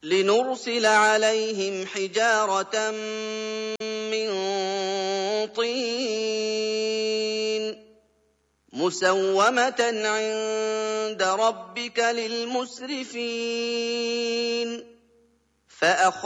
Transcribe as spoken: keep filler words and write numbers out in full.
لنرسل عليهم حجارة من طين مسومة عند ربك للمسرفين فأخذ